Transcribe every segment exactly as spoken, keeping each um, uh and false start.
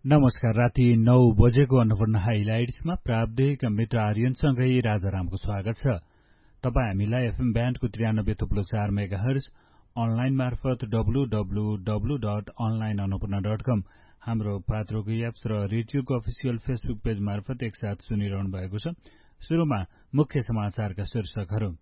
नमस्कार। राति नौ बजेको अन्नपूर्ण हाइलाइट्समा प्राविधिक मित्र आर्यनसँगै राजारामको स्वागत छ। तपाईँ हामीलाई एफएम ब्यान्डको त्रियानब्बे थुप्लो चार मेगाहर्ज, अनलाइन मार्फत W W W dot online Annapurna dot कम, हाम्रो पात्रोको एप्स र रेडियोको अफिसियल फेसबुक पेज मार्फत एकसाथ सुनिरहनु भएको छ। सुरुमा मुख्य समाचारका शीर्षकहरू।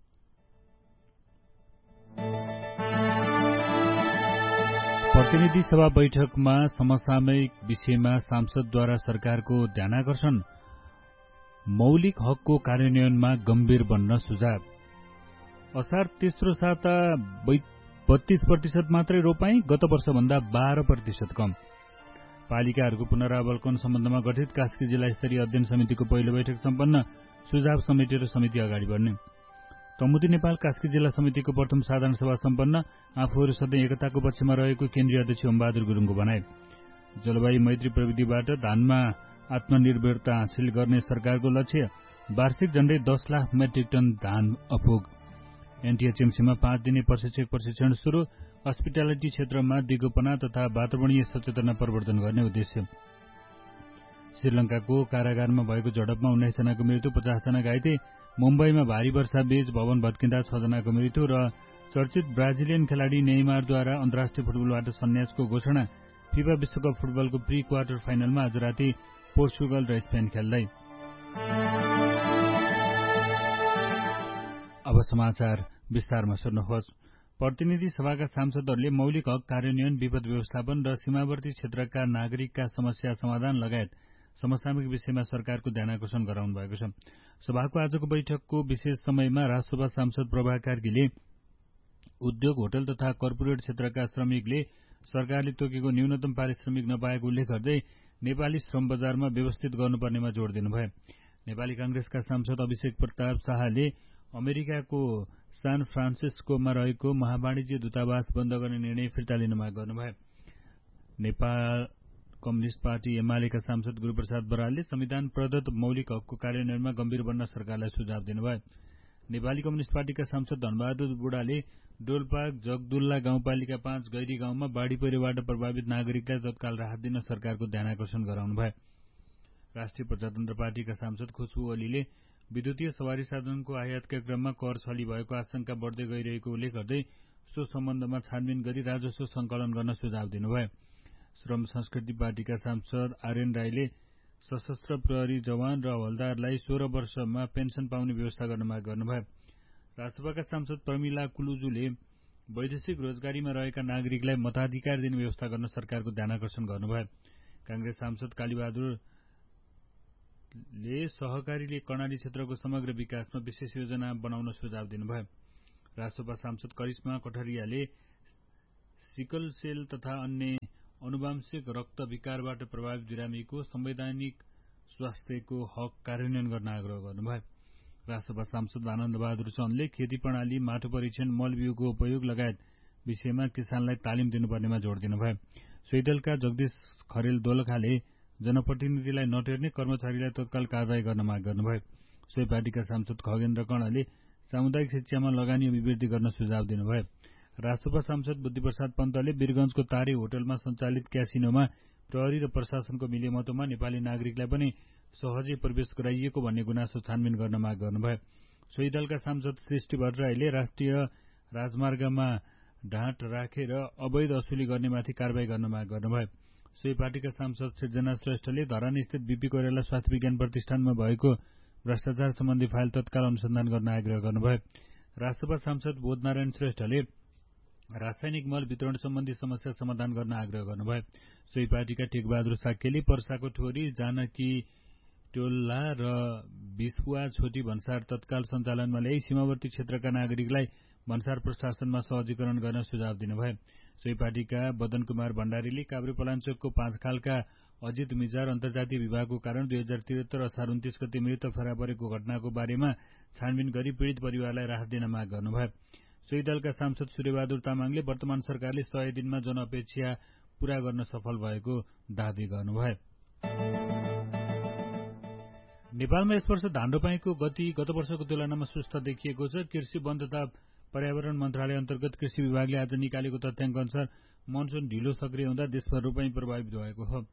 प्रतिनिधि सभा बैठकमा समसामयिक विषयमा सांसदद्वारा सरकारको ध्यानाकर्षण, मौलिक हकको कार्यान्वयनमा गम्भीर बन्न सुझाव। असार तेस्रो साता बत्तीस प्रतिशत मात्रै रोपाई, गत वर्षभन्दा बाह्र प्रतिशत कम। पालिकाहरूको पुनरावलोकन सम्बन्धमा गठित कास्की जिल्ला स्तरीय अध्ययन समितिको पहिलो बैठक सम्पन्न, सुझाव समेटेर समिति अगाडि बढ्ने। तमुदी नेपाल कास्की जिल्ला समितिको प्रथम साधारण सभा सम्पन्न, आफूहरू सधैँ एकताको पक्षमा रहेको केन्द्रीय अध्यक्ष ओमबहादुर गुरुङको भनाई। जलवायु मैत्री प्रविधिबाट धानमा आत्मनिर्भरता हासिल गर्ने सरकारको लक्ष्य, वार्षिक झण्डै दस लाख मेट्रिक टन धान अपुग। एनटीएचएमसीमा पाँच दिने प्रशिक्षक प्रशिक्षण शुरू, हस्पिटालिटी क्षेत्रमा दिगोपना तथा वातावरणीय सचेतना प्रवर्धन गर्ने उद्देश्य। श्रीलंकाको कारागारमा भएको झडपमा उन्नाइस जनाको मृत्यु, पचास जना घाइते। मुम्बईमा भारी वर्षाबीच भवन भत्किँदा छ जनाको मृत्यु र चर्चित ब्राजिलियन खेलाडी नेइमारद्वारा अन्तर्राष्ट्रिय फुटबलबाट सन्यासको घोषणा। फिफा विश्वकप फुटबलको प्री क्वार्टर फाइनलमा आज राति पोर्चुगल र स्पेन खेल्दै। अब समाचार विस्तारमा सुन्नुहोस्। प्रतिनिधि सभाका सांसदहरूले मौलिक हक कार्यान्वयन, विपद व्यवस्थापन र सीमावर्ती क्षेत्रका नागरिकका समस्या समाधान लगायत समसामयिक विषयमा सरकारको ध्यानाकर्षण गराउनु भएको छ। सभाको आजको बैठकको विशेष समयमा राष्ट्रसभा सांसद प्रभा कार्कीले उद्योग, होटल तथा कर्पोरेट क्षेत्रका श्रमिकले सरकारले तोकेको न्यूनतम पारिश्रमिक नपाएको उल्लेख गर्दै नेपाली श्रम बजारमा व्यवस्थित गर्नुपर्नेमा जोड़ दिनुभयो। नेपाली कांग्रेसका सांसद अभिषेक प्रताप शाहले अमेरिकाको सान फ्रान्सिस्कोमा रहेको महावाणिज्य दूतावास बन्द गर्ने निर्णय फिर्ता लिन माग गर्नुभयो। नेपाल कम्युनिष्ट पार्टी एमालेका सांसद गुरूप्रसाद बरालले संविधान प्रदत्त मौलिक हकको कार्यान्वयनमा गम्भीर बन्न सरकारलाई सुझाव दिनुभयो। नेपाली कम्युनिष्ट पार्टीका सांसद धनबहादुर बुढाले डोल्पा जगदुल्ला गाउँपालिका पाँच गैरी गाउँमा बाढ़ी पहिरोबाट प्रभावित नागरिकलाई तत्काल राहत दिन सरकारको ध्यानाकर्षण गराउनुभयो। राष्ट्रिय प्रजातन्त्र पार्टीका सांसद खुशबु ओलीले विद्युतीय सवारी साधनको आयातका क्रममा कर छली भएको आशंका बढ्दै गइरहेको उल्लेख गर्दै सो सम्बन्धमा छानबिन गरी राजस्व संकलन गर्न सुझाव दिनुभयो। श्रम संस्कृति पार्टीका सांसद आर्यन राईले सशस्त्र प्रहरी जवान र हवल्दारलाई सोह्र वर्षमा पेन्सन पाउने व्यवस्था गर्न माग गर्नुभयो। राजसभाका सांसद प्रमिला कुलुजुले वैदेशिक रोजगारीमा रहेका नागरिकलाई मताधिकार दिने व्यवस्था गर्न सरकारको ध्यानाकर्षण गर्नुभयो। कांग्रेस सांसद कालीबहादुरले सहकारीले कर्णाली क्षेत्रको समग्र विकासमा विशेष योजना बनाउन सुझाव दिनुभयो। राजसभा सांसद करिश्मा कठरियाले सिकल सेल तथा अन्य अनुवांशिक रक्त विकारबाट प्रभावित बिरामीको संवैधानिक स्वास्थ्यको हक कार्यान्वयन गर्न आग्रह गर्नुभयो। राजसभा सांसद आनन्द बहादुर चन्दले खेती प्रणाली, माटो परीक्षण, मलबिउको उपयोग लगायत विषयमा किसानलाई तालिम दिनुपर्नेमा जोड़ दिनुभयो। सोही दलका जगदीश खरेल दोलखाले जनप्रतिनिधिलाई नटेर्ने कर्मचारीलाई तत्काल कारवाही गर्न माग गर्नुभयो। सोही पार्टीका सांसद खगेन्द्र कर्णले सामुदायिक शिक्षामा लगानी अभिवृद्धि गर्न सुझाव दिनुभयो। राजसभा सांसद बुद्धिप्रसाद पन्तले वीरगंजको तारे होटलमा सञ्चालित क्यासिनोमा प्रहरी र प्रशासनको मिलेमतोमा नेपाली नागरिकलाई पनि सहजै प्रवेश गराइएको भन्ने गुनासो छानबिन गर्न माग गर्नुभयो। सोही दलका सांसद सृष्टि भट्टराईले राष्ट्रिय राजमार्गमा ढाँट राखेर अवैध असुली गर्नेमाथि कारवाही गर्न माग गर्नुभयो। सोही पार्टीका सांसद सृजना श्रेष्ठले धरानस्थित बीपी कोइराला स्वास्थ्य विज्ञान प्रतिष्ठानमा भएको भ्रष्टाचार सम्बन्धी फाइल तत्काल अनुसन्धान गर्न आग्रह गर्नुभयो। राजसभा सांसद बोधनारायण श्रेष्ठले रासायनिक मल वितरण सम्बन्धी समस्या समाधान गर्न आग्रह गर्नुभयो। सोही पार्टीका टेकबहादुर साक्यले पर्साको ठोरी, जानकी टोल्ला र बिस्पुवा छोटी भन्सार तत्काल सञ्चालनमा ल्याई सीमावर्ती क्षेत्रका नागरिकलाई भन्सार प्रशासनमा सहजीकरण गर्न सुझाव दिनुभयो। सोही पार्टीका बदन कुमार भण्डारीले काभ्रेपलाञ्चोकको पाँचखालका अजित मिजार अन्तर्जातीय विवाहको कारण दुई हजार त्रिहत्तर असार उन्तीस गते मृत फेला परेको घटनाको बारेमा छानबिन गरी पीड़ित परिवारलाई राहत दिन माग गर्नुभयो। सोही दलका सांसद सूर्यबहादुर तामाङले वर्तमान सरकारले सय दिनमा जनअपेक्षा पूरा गर्न सफल भएको दावी गर्नुभयो। नेपालमा यस वर्ष धान रोपाईको गति गत वर्षको तुलनामा सुस्त देखिएको छ। कृषि, वन तथा पर्यावरण मन्त्रालय अन्तर्गत कृषि विभागले आज निकालेको तथ्याङ्क अनुसार मनसुन ढिलो सक्रिय हुँदा देशभर रोपाई प्रभावित भएको हो।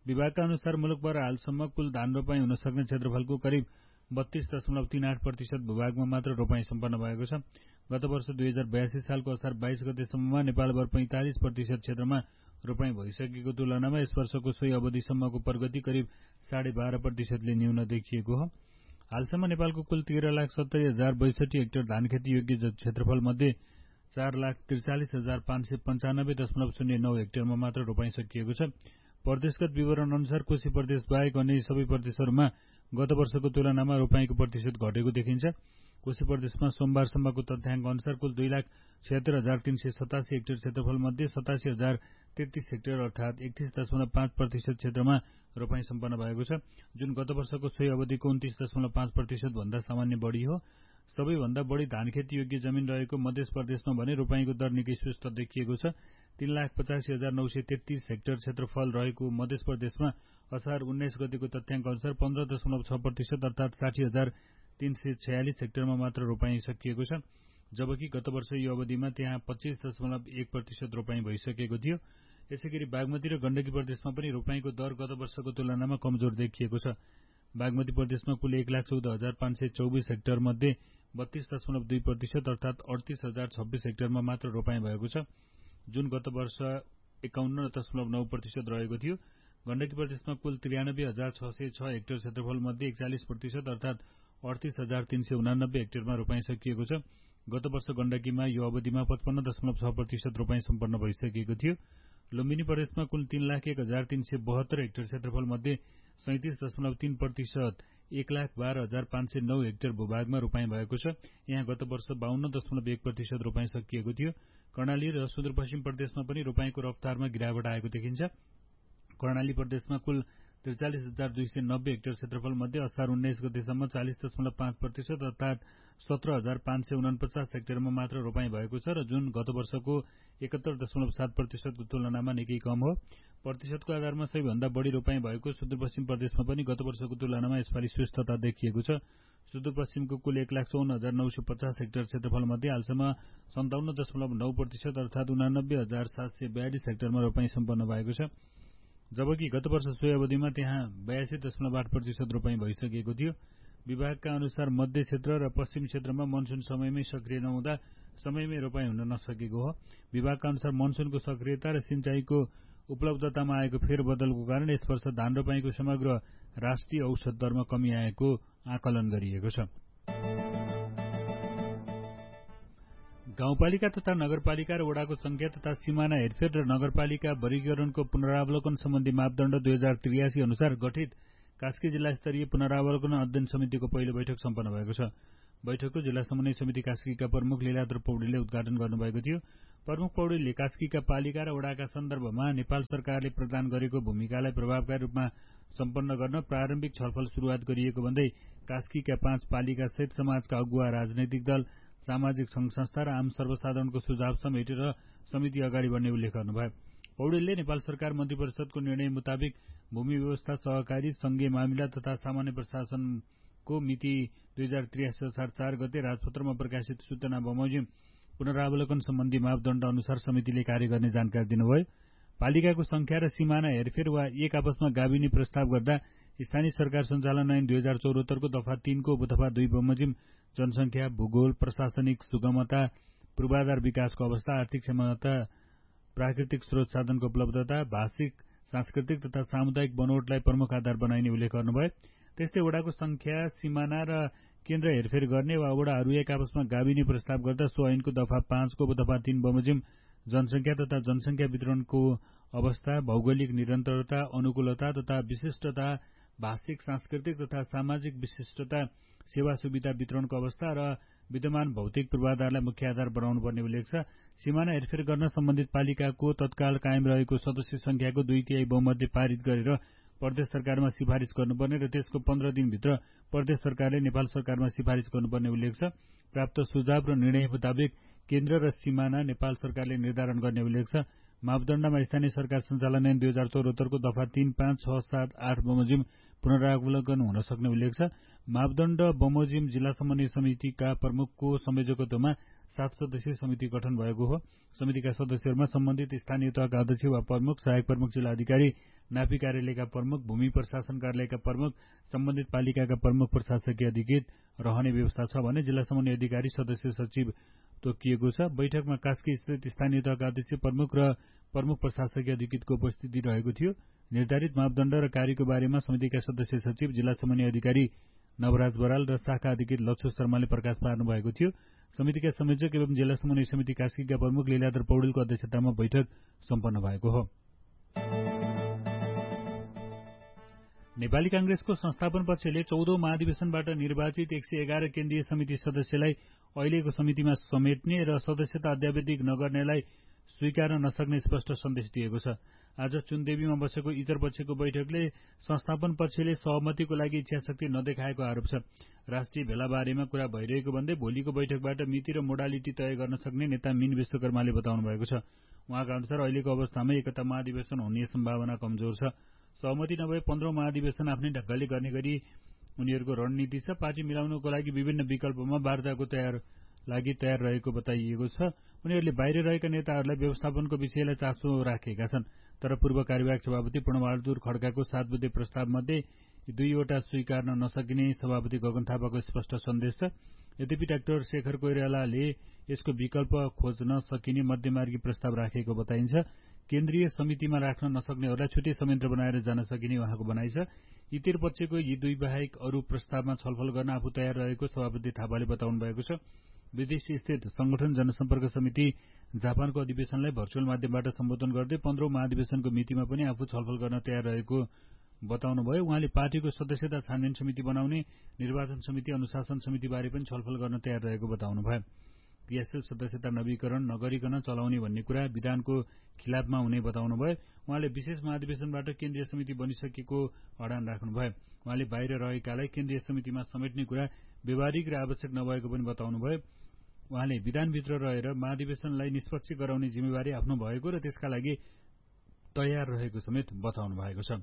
विभागका अनुसार मुलुकभर हालसम्म कुल धान रोपाई हुन सक्ने क्षेत्रफलको करिब बत्तीस दशमलव तीन आठ प्रतिशत भूभागमा मात्र रोपाई सम्पन्न भएको छ। गत वर्ष दुई हजार बयासी सालको असार बाइस गतेसम्ममा नेपालभर पैंतालिस प्रतिशत क्षेत्रमा रोपाई भइसकेको तुलनामा यस वर्षको सोही अवधिसम्मको प्रगति करिब साढे बाह्र प्रतिशतले न्यून देखिएको हो। हालसम्म नेपालको कुल तेह्र लाख सत्तरी हजार बैसठी हेक्टर धानखेती योग्य क्षेत्रफल मध्ये चार लाख त्रिचालिस हजार पाँच सय पञ्चानब्बे दशमलव शून्य नौ हेक्टरमा मात्र रोपाई सकिएको छ। प्रदेशगत विवरण अनुसार कोशी प्रदेश बाहेक अन्य सबै प्रदेशहरूमा गत वर्षको तुलनामा रोपाईको प्रतिशत घटेको देखिन्छ। कोशी प्रदेशमा सोमबारसम्मको तथ्याङ्क अनुसार कुल दुई लाख छिहत्तर हजार तीन सय सतासी हेक्टर क्षेत्रफल मध्ये सतासी हजार तेत्तीस हेक्टर अर्थात एकतीस दशमलव पाँच प्रतिशत क्षेत्रमा रोपाई सम्पन्न भएको छ, जुन गत वर्षको सोही अवधिको उन्तीस दशमलव पाँच प्रतिशत भन्दा सामान्य बढी हो। सबैभन्दा बढी धानखेती योग्य जमिन रहेको मध्य प्रदेशमा भने रोपाईको दर निकै सुस्त देखिएको छ। तीन लाख पचासी हजार नौ सय तेत्तीस हेक्टर क्षेत्रफल रहेको मध्य प्रदेशमा असार उन्नाइस गतिको तथ्याङ्क अनुसार पन्ध्र दशमलव छ प्रतिशत अर्थात साठी हजार तीन सय छयालिस हेक्टरमा मात्र रोपाई सकिएको छ, जबकि गत वर्ष यो अवधिमा त्यहाँ पच्चीस दशमलव एक प्रतिशत रोपाई भइसकेको थियो। यसैगरी बागमती र गण्डकी प्रदेशमा पनि रोपाईको दर गत वर्षको तुलनामा कमजोर देखिएको छ। बागमती प्रदेशमा कुल एक लाख चौध हजार पाँच सय चौबिस हेक्टर मध्ये बत्तीस दशमलव दुई प्रतिशत अर्थात अडतिस हजार छब्बीस हेक्टरमा मात्र रोपाई भएको छ, जुन गत वर्ष एकाउन्न दशमलव नौ प्रतिशत रहेको थियो। गण्डकी प्रदेशमा कुल त्रियानब्बे हजार छ सय छ हेक्टर क्षेत्रफल मध्ये एकचालिस प्रतिशत अर्थात अडतिस हजार तीन सय उनानब्बे हेक्टरमा रोपाई सकिएको छ। गत वर्ष गण्डकीमा यो अवधिमा पचपन्न दशमलव छ प्रतिशत रोपाई सम्पन्न भइसकेको थियो। लुम्बिनी प्रदेशमा कुल तीन लाख एक हजार तीन सय बहत्तर हेक्टर क्षेत्रफल मध्ये सैतिस दशमलव तीन प्रतिशत एक लाख बाह्र हजार पाँच सय नौ हेक्टर भूभागमा रोपाई भएको छ। यहाँ गत वर्ष बाहन्न दशमलव एक प्रतिशत रोपाई सकिएको थियो। कर्णाली र सुदूरपश्चिम प्रदेशमा पनि रोपाईको रफ्तारमा गिरावट आएको देखिन्छ। कर्णाली प्रदेशमा कुल त्रिचालिस हजार दुई सय नब्बे हेक्टर क्षेत्रफल मध्ये असार उन्नाइस गतेसम्म चालिस दशमलव पाँच प्रतिशत अर्थात सत्र हजार पाँच सय उनपचास हेक्टरमा मात्र रोपाई भएको छ र जुन गत वर्षको एकहत्तर दशमलव सात प्रतिशतको तुलनामा निकै कम हो। प्रतिशतको आधारमा सबैभन्दा बढी रोपाई भएको सुदूरपश्चिम प्रदेशमा पनि गत वर्षको तुलनामा यसपालि सुस्तता देखिएको छ। सुदूरपश्चिमको कुल एक लाख चौन्न हजार नौ सय पचास हेक्टर क्षेत्रफल मध्ये हालसम्म सन्ताउन्न दशमलव नौ प्रतिशत अर्थात उनानब्बे हजार सात सय बयालिस हेक्टरमा रोपाई सम्पन्न भएको छ, जबकि गत वर्ष सोही अवधिमा त्यहाँ बयासी दशमलव आठ प्रतिशत रोपाई भइसकेको थियो। विभागका अनुसार मध्य क्षेत्र र पश्चिम क्षेत्रमा मनसुन समयमै सक्रिय नहुँदा समयमै रोपाई हुन नसकेको हो। विभागका अनुसार मनसुनको सक्रियता र सिंचाईको उपलब्धतामा आएको फेरबदलको कारण यस वर्ष धान रोपाईको समग्र राष्ट्रिय औसत दरमा कमी आएको आकलन गरिएको छ। गाउँपालिका तथा नगरपालिका र वडाको संख्या तथा सिमाना हेरफेर र नगरपालिका वर्गीकरणको पुनरावलोकन सम्बन्धी मापदण्ड दुई हजार त्रियासी अनुसार गठित कास्की जिल्ला स्तरीय पुनरावलोकन अध्ययन समितिको पहिलो बैठक सम्पन्न भएको छ। बैठकको जिल्ला समन्वय समिति कास्कीका प्रमुख लीलाधर पौडेलले उद्घाटन गर्नुभएको थियो। प्रमुख पौडेलले कास्कीका पालिका र वडाका सन्दर्भमा नेपाल सरकारले प्रदान गरेको भूमिकालाई प्रभावकारी रूपमा सम्पन्न गर्न प्रारम्भिक छलफल शुरूआत गरिएको भन्दै कास्कीका पाँच पालिका सहित समाजका अगुवा, राजनैतिक दल, सामाजिक संघ संस्था र आम सर्वसाधारणको सुझाव समेटेर समिति अगाडि बढ्ने उल्लेख गर्नुभयो। पौडेलले नेपाल सरकार मन्त्री परिषदको निर्णय मुताबिक भूमि व्यवस्था, सहकारी, संघीय मामिला तथा सामान्य प्रशासनको मिति दुई हजार त्रियासी असार चार गते राजपत्रमा प्रकाशित सूचना बमोजिम पुनरावलोकन सम्बन्धी मापदण्ड अनुसार समितिले कार्य गर्ने जानकारी दिनुभयो। पालिकाको संख्या र सिमाना हेरफेर वा एक आपसमा गाभिने प्रस्ताव गर्दा स्थानीय सरकार सञ्चालन ऐन दुई हजार चौहत्तरको दफा तीनको उपदफा दुई बमोजिम जनसंख्या, भूगोल, प्रशासनिक सुगमता, पूर्वाधार विकासको अवस्था, आर्थिक क्षमता, प्राकृतिक स्रोत साधनको उपलब्धता, भाषिक, सांस्कृतिक तथा सामुदायिक बनोटलाई प्रमुख आधार बनाइने उल्लेख गर्नुभयो। त्यस्तै वडाको संख्या, सिमाना र केन्द्र हेरफेर गर्ने वा वडाहरू एक आपसमा गाभिने प्रस्ताव गर्दा सो ऐनको दफा पाँचको उपदफा तीन बमोजिम जनसंख्या तथा जनसंख्या वितरणको अवस्था, भौगोलिक निरन्तरता, अनुकूलता तथा विशिष्टता, भाषिक, सांस्कृतिक तथा सामाजिक विशिष्टता, सेवा सुविधा वितरणको अवस्था र विद्यमान भौतिक पूर्वाधारलाई मुख्य आधार बनाउनु पर्ने उल्लेख छ। सिमाना हेरफेर गर्न सम्बन्धित पालिकाको तत्काल कायम रहेको सदस्य संख्याको दुई तिहाई बहुमतले पारित गरेर प्रदेश सरकारमा सिफारिस गर्नुपर्ने र त्यसको पन्ध्र दिनभित्र प्रदेश सरकारले नेपाल सरकारमा सिफारिस गर्नुपर्ने उल्लेख छ। प्राप्त सुझाव र निर्णय मुताबिक केन्द्र र सिमाना नेपाल सरकारले निर्धारण गर्ने उल्लेख छ। मापदण्डमा स्थानीय सरकार सञ्चालन ऐन दुई हजार चौहत्तरको दफा तीन, पाँच, छ, सात, आठ बमोजिम पुनरावलोकन हुन सक्ने उल्लेख छ। मापदण्ड बमोजिम जिल्ला समन्वय समितिका प्रमुखको संयोजकत्वमा सात सदस्यीय समिति गठन भएको हो। समितिका सदस्यहरूमा सम्बन्धित स्थानीय तहका अध्यक्ष वा प्रमुख, सहायक प्रमुख जिल्ला अधिकारी, नापी कार्यालयका प्रमुख, भूमि प्रशासन कार्यालयका प्रमुख, सम्बन्धित पालिकाका प्रमुख प्रशासकीय अधिकृत रहने व्यवस्था छ भने जिल्ला समन्वय अधिकारी सदस्य सचिव तोकिएको छ। बैठकमा कास्की स्थित स्थानीय तहका अध्यक्ष प्रमुख र प्रमुख प्रशासकीय अधिकृतको उपस्थिति रहेको थियो। निर्धारित मापदण्ड र कार्यको बारेमा समितिका सदस्य सचिव, जिल्ला समन्वय अधिकारी नवराज बराल र शाखा अधिकृत लक्ष्य शर्माले प्रकाश पार्नु भएको थियो। समितिका संयोजक एवं जिल्ला समन्वय समिति कास्कीका प्रमुख लीलाधर पौडेलको अध्यक्षतामा बैठक सम्पन्न भएको हो। नेपाली कांग्रेसको संस्थापन पक्षले चौधौं महाधिवेशनबाट निर्वाचित एक सय एघार केन्द्रीय समिति सदस्यलाई अहिलेको समितिमा समेट्ने र सदस्यता अध्यावधिक नगर्नेलाई स्वीकार्न नसक्ने स्पष्ट सन्देश दिएको छ। आज चुनदेवीमा बसेको इतर पक्षको बैठकले संस्थापन पक्षले सहमतिको लागि इच्छाशक्ति नदेखाएको आरोप छ। राष्ट्रिय भेलाबारेमा कुरा भइरहेको भन्दै भोलिको बैठकबाट मिति र मोडालिटी तय गर्न सक्ने नेता मीन विश्वकर्माले बताउनु भएको छ। उहाँका अनुसार अहिलेको अवस्थामा एकता महाधिवेशन हुने सम्भावना कमजोर छ। सहमति नभए पन्ध्रौं महाधिवेशन आफ्नै ढंगले गर्ने गरी उनीहरूको रणनीति छ। पार्टी मिलाउनको लागि विभिन्न विकल्पमा वार्ताको तयार लागि तयार रहेको बताइएको छ। उनीहरूले बाहिर रहेका नेताहरूलाई व्यवस्थापनको विषयलाई चासो राखेका छन्, तर पूर्व कार्यवाहक सभापति प्रणबहादुर खड्काको सात बुँदे प्रस्तावमध्ये दुईवटा स्वीकार्न नसकिने सभापति गगन थापाको स्पष्ट सन्देश छ। यद्यपि डाक्टर शेखर कोइरालाले यसको विकल्प खोज्न सकिने मध्यमार्गी प्रस्ताव राखेको बताइन्छ। केन्द्रीय समितिमा राख्न नसक्नेहरूलाई छुट्टै संयन्त्र बनाएर जान सकिने उहाँको भनाइ छ। इतिर पक्षको यी दुई बाहेक अरू प्रस्तावमा छलफल गर्न आफू तयार रहेको सभापति थापाले बताउनु भएको छ। विदेश स्थित संगठन जनसम्पर्क समिति जापानको अधिवेशनलाई भर्चुअल माध्यमबाट सम्बोधन गर्दै पन्ध्रौं महाधिवेशनको मितिमा पनि आफू छलफल गर्न तयार रहेको बताउनुभयो। उहाँले पार्टीको सदस्यता छानबिन समिति बनाउने, निर्वाचन समिति, अनुशासन समितिबारे पनि छलफल गर्न तयार रहेको बताउनुभयो। क्रियाशील सदस्यता नवीकरण नगरिकन चलाउने भन्ने कुरा विधानको खिलाफमा हुने बताउनुभयो। उहाँले विशेष महाधिवेशनबाट केन्द्रीय समिति बनिसकेको अडान राख्नुभयो। उहाँले बाहिर रहेकालाई केन्द्रीय समितिमा समेट्ने कुरा व्यवहारिक र आवश्यक नभएको पनि बताउनुभयो। उहाँले विधानभित्र रहेर महाधिवेशनलाई निष्पक्ष गराउने जिम्मेवारी आफ्नो भएको र त्यसका लागि तयार रहेको समेत बताउनु भएको छ।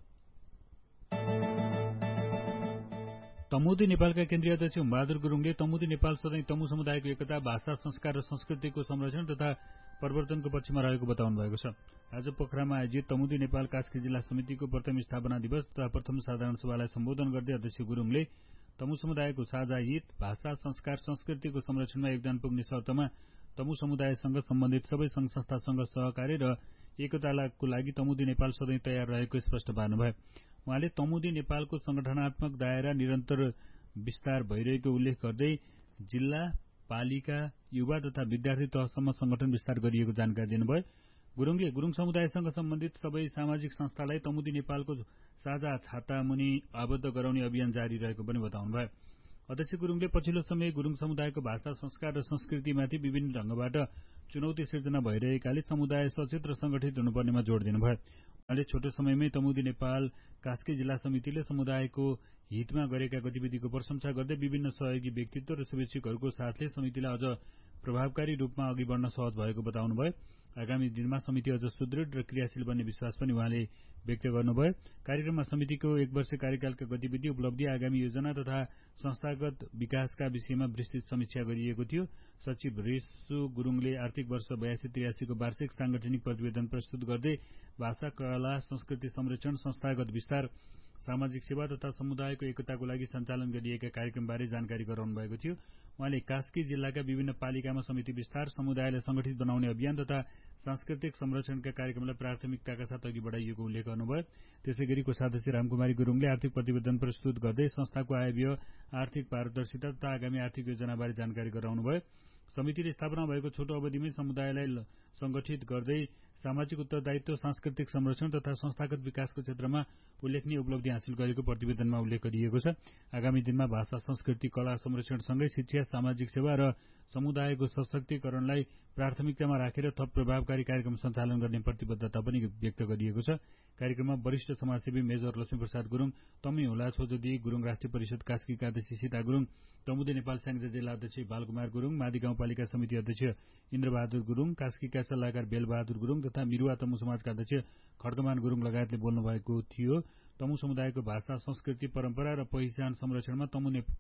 तमुदी नेपालका केन्द्रीय अध्यक्ष बहादुर गुरुङले तमुदी नेपाल सधैँ तमु समुदायको एकता, भाषा, संस्कार र संस्कृतिको संरक्षण तथा परिवर्तनको पक्षमा रहेको बताउनु भएको छ। आज पोखरामा आयोजित तमुदी नेपाल कास्की जिल्ला समितिको प्रथम स्थापना दिवस तथा प्रथम साधारण सभालाई सम्बोधन गर्दै अध्यक्ष गुरुङले तमु समुदायको साझा हित, भाषा, संस्कार, संस्कृतिको संरक्षणमा योगदान पुग्ने शर्तमा तमु समुदायसँग सम्बन्धित सबै संघ संस्थासँग सहकार्य र एकताको लागि तमुदी नेपाल सधैँ तयार रहेको स्पष्ट पार्नुभयो। उहाँले तमुदी नेपालको संगठनात्मक दायरा निरन्तर विस्तार भइरहेको उल्लेख गर्दै जिल्ला, पालिका, युवा तथा विद्यार्थी तहसम्म संगठन विस्तार गरिएको जानकारी दिनुभयो। गुरुङले गुरुङ समुदायसँग सम्बन्धित सबै सामाजिक संस्थालाई तमुदी नेपालको साझा छाता मुनि आबद्ध गराउने अभियान जारी रहेको पनि बताउनुभयो। अध्यक्ष गुरुङले पछिल्लो समय गुरुङ समुदायको भाषा, संस्कार र संस्कृतिमाथि विभिन्न ढंगबाट चुनौती सिर्जना भइरहेकाले समुदाय सचेत र संगठित हुनुपर्नेमा जोड़ दिनुभयो। उहाँले छोटो समयमै तमुदी नेपाल कास्की जिल्ला समितिले समुदायको हितमा गरेका गतिविधिको प्रशंसा गर्दै विभिन्न सहयोगी व्यक्तित्व र शुभेच्छुकहरूको साथले समितिलाई अझ प्रभावकारी रूपमा अघि बढ्न सहज भएको बताउनुभयो। आगामी दिनमा समिति अझ सुदृढ र क्रियाशील बन्ने विश्वास पनि उहाँले व्यक्त गर्नुभयो। कार्यक्रममा समितिको एक वर्ष कार्यकालका गतिविधि, उपलब्धि, आगामी योजना तथा संस्थागत विकासका विषयमा विस्तृत समीक्षा गरिएको थियो। सचिव रेसु गुरुङले आर्थिक वर्ष बयासी त्रियासी को वार्षिक सांगठनिक प्रतिवेदन प्रस्तुत गर्दै भाषा, कला, संस्कृति संरक्षण, संस्थागत विस्तार, सामाजिक सेवा तथा समुदायको एकताको लागि सञ्चालन गरिएका कार्यक्रमबारे जानकारी गराउनु भएको थियो। उहाँले कास्की जिल्लाका विभिन्न पालिकामा समिति विस्तार, समुदायलाई संगठित बनाउने अभियान तथा सांस्कृतिक संरक्षणका कार्यक्रमलाई प्राथमिकताका साथ अघि बढाइएको उल्लेख गर्नुभयो। त्यसैगरी कोषाध्यक्ष रामकुमारी गुरुङले आर्थिक प्रतिवेदन प्रस्तुत गर्दै संस्थाको आय व्यय, आर्थिक पारदर्शिता तथा आगामी आर्थिक योजनाबारे जानकारी गराउनुभयो। समितिले स्थापना भएको छोटो अवधिमै समुदायलाई संगठित गर्दै सामाजिक उत्तरदायित्व, सांस्कृतिक संरक्षण तथा संस्थागत विकासको क्षेत्रमा उल्लेखनीय उपलब्धि हासिल गरेको प्रतिवेदनमा उल्लेख गरिएको छ। आगामी दिनमा भाषा, संस्कृति, कला संरक्षणसँगै शिक्षा, सामाजिक सेवा र समुदायको सशक्तिकरणलाई प्राथमिकतामा राखेर थप प्रभावकारी कार्यक्रम सञ्चालन गर्ने प्रतिबद्धता पनि व्यक्त गरिएको छ। कार्यक्रममा वरिष्ठ समाजसेवी मेजर लक्ष्मीप्रसाद गुरुङ, तमी हुला छोजोदी गुरुङ, राष्ट्रिय परिषद कास्कीका अध्यक्ष सीता गुरुङ, तमुदी नेपाल स्याङ्जा जिल्ला अध्यक्ष बालकुमार गुरुङ, मादी गाउँपालिका समिति अध्यक्ष इन्द्रबहादुर गुरुङ, कास्कीका सल्लाहकार बेलबहादुर गुरुङ तथा मिरुवा तमु समाजका अध्यक्ष खड्गमान गुरुङ लगायतले बोल्नु भएको थियो। तमु समुदायको भाषा, संस्कृति, परम्परा र पहिचान संरक्षणमा तमु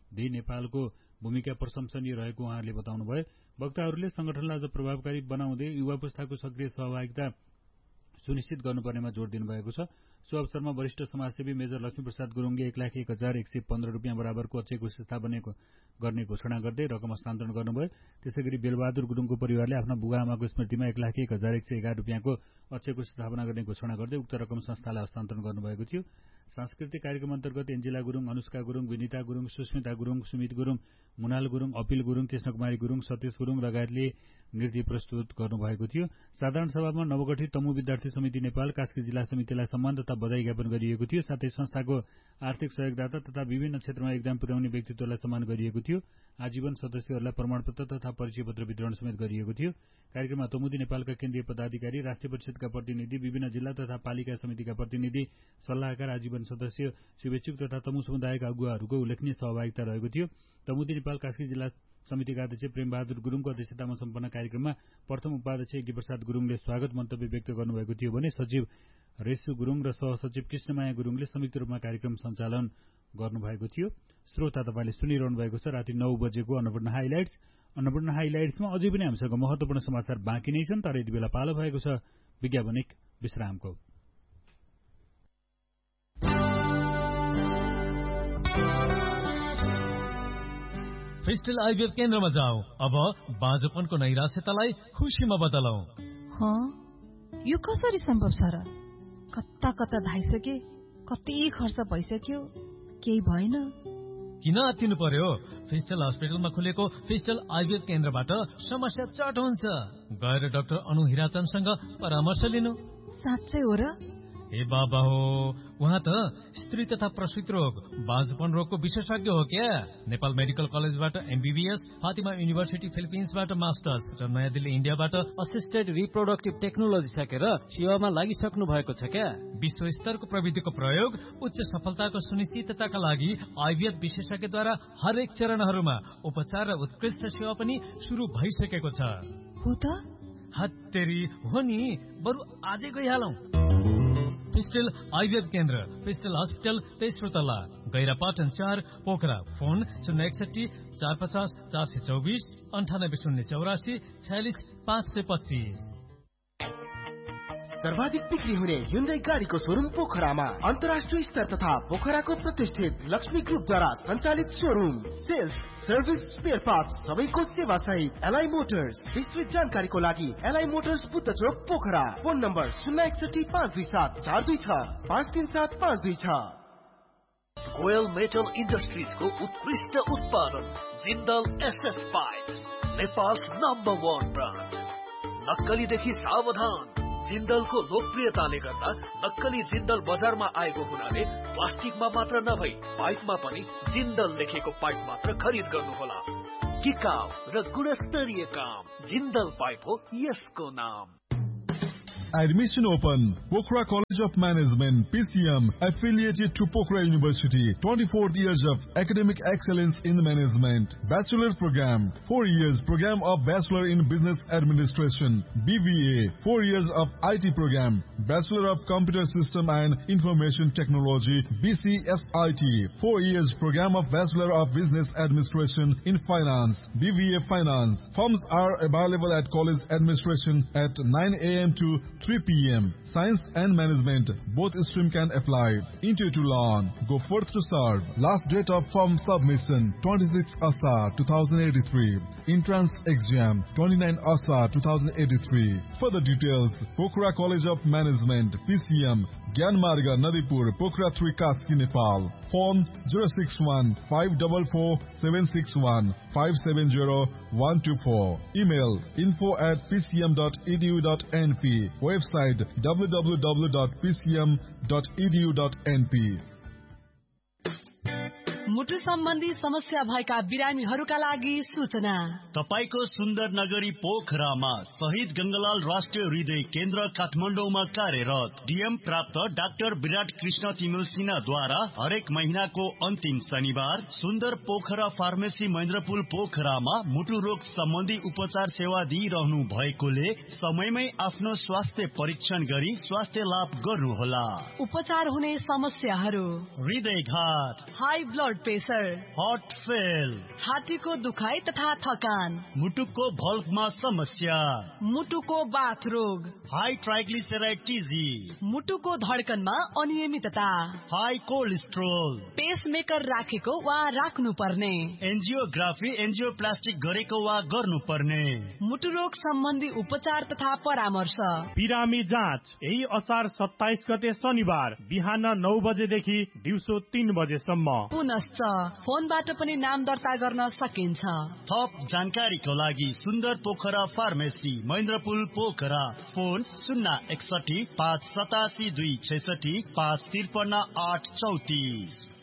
दिई नेपालको भूमिका प्रशंसनीय रहेको उहाँहरूले बताउनुभयो। वक्ताहरूले संगठनलाई अझ प्रभावकारी बनाउँदै युवा पुस्ताको सक्रिय सहभागिता सुनिश्चित गर्नुपर्नेमा जोड़ दिनुभएको छ। सो अवसरमा वरिष्ठ समाजसेवी मेजर लक्ष्मीप्रसाद गुरुङले एक लाख एक हजार एक सय पन्ध्र रुपियाँ बराबरको अक्षय कोष स्थापना गर्ने घोषणा गर्दै रकम हस्तान्तरण गर्नुभयो। त्यसै गरी बेलबहादुर गुरुङको परिवारले आफ्ना बुवा आमाको स्मृतिमा एक लाख एक हजार एक सय एघार रुपियाँको अक्षय कोष स्थापना गर्ने घोषणा गर्दै उक्त रकम संस्थालाई हस्तान्तरण गर्नुभएको थियो। सांस्कृतिक कार्यक्रम अन्तर्गत एन्जिला गुरुङ, अनुष्का गुरुङ, विनिता गुरुङ, सुस्मिता गुरुङ, सुमित गुरुङ, मुनाल गुरुङ, अपिल गुरुङ, कृष्णकुमारी गुरुङ, सतीश गुरुङ लगायतले नृत्य प्रस्तुत गर्नुभएको थियो। साधारण सभामा नवगठित तमु विद्यार्थी समिति नेपाल कास्की जिल्ला समितिलाई सम्मान तथा बधाई ज्ञापन गरिएको थियो। साथै संस्थाको आर्थिक सहयोगदाता तथा विभिन्न क्षेत्रमा योगदान पुर्याउने व्यक्तित्वलाई सम्मान गरिएको थियो। आजीवन सदस्यहरूलाई प्रमाणपत्र तथा परिचय पत्र वितरण समेत गरिएको थियो। कार्यक्रममा तमुदी नेपालका केन्द्रीय पदाधिकारी, राष्ट्रिय परिषदका प्रतिनिधि, विभिन्न जिल्ला तथा पालिका समितिका प्रतिनिधि, सल्लाहकार, आजीवन सदस्य, शुभेच्छुक तथा तमु समुदायका अगुवाहरूको उल्लेखनीय सहभागिता रहेको थियो। तमुदी नेपाल कास्की जिल्ला समितिका अध्यक्ष प्रेमबहादुर गुरुङको अध्यक्षतामा सम्पन्न कार्यक्रममा प्रथम उपाध्यक्ष यज्ञप्रसाद गुरुङले स्वागत मन्तव्य व्यक्त गर्नुभएको थियो भने सचिव रेसु गुरुङ र सहसचिव कृष्णमाया गुरुङले संयुक्त रूपमा कार्यक्रम सञ्चालन गर्नुभएको थियो। श्रोता तपाईँले सुनिरहनु भएको छ राति नौ बजेको अन्नपूर्ण हाइलाइट्स। अन्नपूर्ण हाइलाइट्समा अझै पनि हामीसँग महत्वपूर्ण समाचार बाँकी नै छन्, तर यति बेला पालो भएको छ विज्ञापनिक विश्रामको। फिस्टल आइभीएफ केन्द्रमा जाऊ। अब बाँझोपनको नैराश्यतालाई खुसीमा बदलौ। यो कसरी सम्भव छ र? कता कता धाइसके, कति खर्च भइसक्यो, केही भएन। किन आत्तिनु पर्यो? फिस्टल हस्पिटलमा खुलेको फिस्टल आइभीएफ केन्द्रबाट समस्या चट हुन्छ। गएर डाक्टर अनु हिराचन्दसँग परामर्श लिनु। साँच्चै हो र? ए बाबा हो, उहाँ त स्त्री तथा प्रसूति रोग, बाँझपन रोगको विशेषज्ञ हो क्या। नेपाल मेडिकल कलेजबाट एमबीबीएस, फातिमा युनिभर्सिटी फिलिपिन्सबाट मास्टर्स र नयाँ दिल्ली इन्डियाबाट असिस्टेड रिप्रोडक्टिभ टेक्नोलोजी सकेर सेवामा लागिसक्नु भएको छ क्या। विश्व स्तरको प्रविधिको प्रयोग उच्च सफलताको सुनिश्चितताका लागि आइभीएफ विशेषज्ञद्वारा हरेक चरणहरूमा उपचार र उत्कृष्ट सेवा पनि सुरु भइसकेको छ। हो त? हत्तेरी हो नि, बरु आजै गइहालौं। फिस्टल आइभीएफ केन्द्र, फिस्टल हस्पिटल, तेस्रो तला, गैरापाटन चार, पोखरा। फोन शून्य एकसठी चार पचास चार सय चौबिस अन्ठानब्बे शून्य चौरासी छयालिस पाँच सय पच्चिस। सर्वाधिक बिक्री हुने ह्युन्डाई गाडीको शोरूम पोखरामा, अन्तर्राष्ट्रिय स्तर तथा पोखराको प्रतिष्ठित लक्ष्मी ग्रुपद्वारा सञ्चालित showroom. Sales, service, spare parts सबैको सेवा सहित एलआई मोटर्स। विस्तृत जानकारीको लागि एलआई मोटर्स बुद्ध चोक पोखरा। फोन नम्बर शून्य एकसठी पाँच दुई सात चार दुई छ पाँच तीन सात पाँच दुई छ। गोयल मेटल इन्डस्ट्रिजको उत्कृष्ट उत्पादन Jindal SS pipe, Nepal number one brand. नक्कलीदेखि सावधान। जिन्दलको लोकप्रियताले गर्दा नक्कली जिन्दल बजारमा आएको हुनाले प्लास्टिकमा मात्र नभई पाइपमा पनि जिन्दल लेखेको पाइप मात्र खरिद गर्नुहोला। टिकाउ र गुणस्तरीय काम जिन्दल पाइप हो यसको नाम। Admission open. Pokhara College of Management, P C M, affiliated to Pokhara University. twenty-four years of academic excellence in management. Bachelor program, four years program of Bachelor in Business Administration. B B A, four years of I T program. Bachelor of Computer System and Information Technology, B C S I T. four years program of Bachelor of Business Administration in Finance, B V A Finance. Forms are available at college administration at nine A M to three P M Science and Management, both stream can apply. Interview to learn. Go forth to serve. Last date of form submission, twenty-six Asar twenty eighty-three. Entrance exam, twenty-nine Asar twenty eighty-three. Further details, Pokhara College of Management, P C M, Gyanmarga, Nadipur, Pokhara three, Kaski, Nepal. Phone zero six one five four four seven six one five seven zero one two four. Email info at p c m dot e d u dot n p. Website w w w dot p c m dot e d u dot n p. मुटु सम्बन्धी समस्या भएका बिरामीहरूका लागि सूचना। तपाईको सुन्दर नगरी पोखरामा शहीद गंगालाल राष्ट्रिय हृदय केन्द्र काठमाडौँमा कार्यरत डीएम प्राप्त डाक्टर विराट कृष्ण तिमिल सिन्हाद्वारा हरेक महिनाको अन्तिम शनिबार सुन्दर पोखरा फार्मेसी महेन्द्रपुल पोखरामा मुटु रोग सम्बन्धी उपचार सेवा दिइरहनु भएकोले समयमै आफ्नो स्वास्थ्य परीक्षण गरी स्वास्थ्य लाभ गर्नुहोला। उपचार हुने समस्याहरू: हृदयघात, high blood pressure, heart fail, छातीको दुखाइ तथा थकान, मुटुको भल्भमा समस्या, मुटुको बाथ रोग, हाई ट्राइग्लिसराइड टिजी, मुटुको धड्कनमा अनियमितता, हाई कोलेस्ट्रोल, पेसमेकर राखेको वा राख्नु पर्ने, एन्जियोग्राफी एन्जियोप्लास्टिक गरेको वा गर्नुपर्ने, मुटु रोग सम्बन्धी उपचार तथा परामर्श। बिरामी जाँच यही असार सत्ताइस गते शनिबार बिहान नौ बजेदेखि दिउँसो तीन बजेसम्म। पुनश्च फोनबाट पनि नाम दर्ता गर्न सकिन्छ। थप जानकारीको लागि सुन्दर पोखरा फार्मेसी, महेन्द्रपुल पोखरा, फोन शून्य एकसठी पाँच सतासी दुई छैसठी पाँच त्रिपन्न आठ चौतिस।